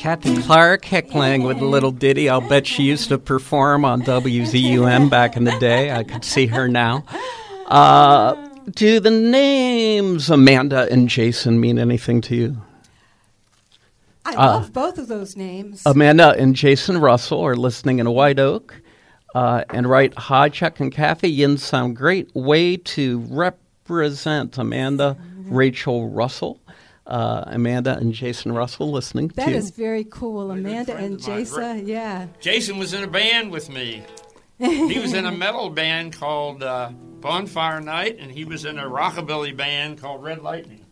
Kathy Clark heckling with a little ditty. I'll bet she used to perform on WZUM back in the day. I could see her now. Do the names Amanda and Jason mean anything to you? I love both of those names. Amanda and Jason Russell are listening in White Oak. And write, hi, Chuck and Kathy. Yins sound great. Way to represent Amanda, Rachel Russell. Amanda and Jason Russell listening to. That is very cool. Amanda and Jason, yeah. Jason was in a band with me. He was in a metal band called Bonfire Night, and he was in a rockabilly band called Red Lightning.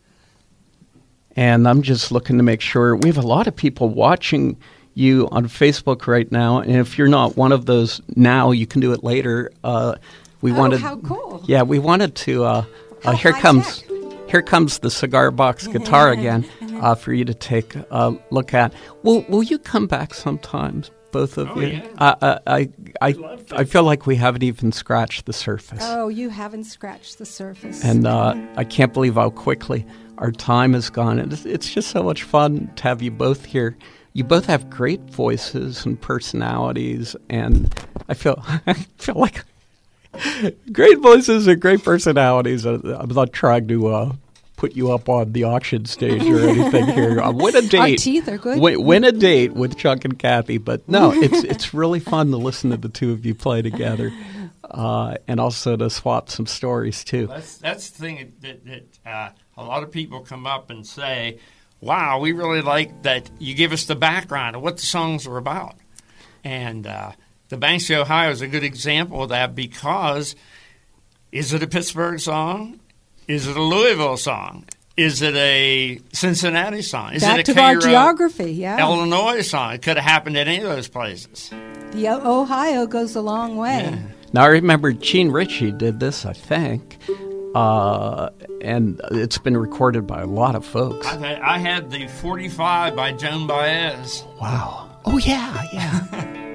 And I'm just looking to make sure. We have a lot of people watching you on Facebook right now, and if you're not one of those now, you can do it later. How cool. Yeah, we wanted to. Here comes the cigar box guitar again for you to take a look at. Will you come back sometimes, both of you? Yeah. I feel like we haven't even scratched the surface. Oh, you haven't scratched the surface. And I can't believe how quickly our time has gone. It's just so much fun to have you both here. You both have great voices and personalities, and I feel like great voices and great personalities. I'm not trying to put you up on the auction stage or anything here. Win a date. Our teeth are good. Win a date with Chuck and Kathy. But no, it's really fun to listen to the two of you play together, and also to swap some stories too. That's the thing that a lot of people come up and say, wow, we really like that you give us the background of what the songs are about. And the Banksy, Ohio is a good example of that because is it a Pittsburgh song? Is it a Louisville song? Is it a Cincinnati song? Is Back it a to our Cairo, geography, yeah. Illinois song? It could have happened in any of those places. The Ohio goes a long way. Yeah. Now, I remember Gene Ritchie did this, I think. And it's been recorded by a lot of folks. I had the 45 by Joan Baez. Wow. Oh, yeah.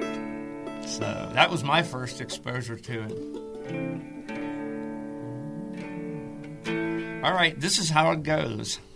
So that was my first exposure to it. All right, this is how it goes.